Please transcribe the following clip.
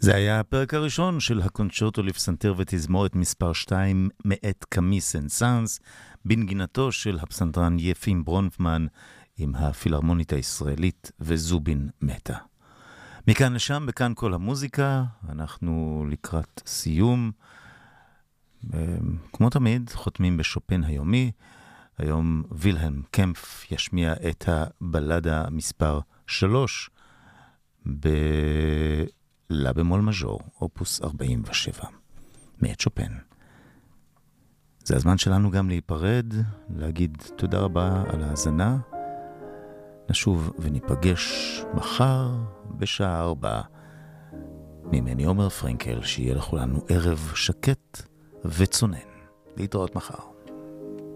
זה היה הפרק הראשון של הקונצ'רטו לפסנתר ותזמורת מספר 2 מאת קאמי סן-סאנס, בנגינתו של הפסנתרן יפים ברונפמן עם הפילהרמונית הישראלית וזובין מתה. מכאן לשם, בכאן כל המוזיקה, אנחנו לקראת סיום. כמו תמיד, חותמים בשופן היומי. היום וילהלם קמפף ישמיע את הבלדה מספר 3 לה במול מז'ור, אופוס 47, מאת שופן. זה הזמן שלנו גם להיפרד, להגיד תודה רבה על ההאזנה. נשוב וניפגש מחר בשעה 4. ממני עומר פרנקל, שיהיה לכולנו ערב שקט וצונן. להתראות מחר.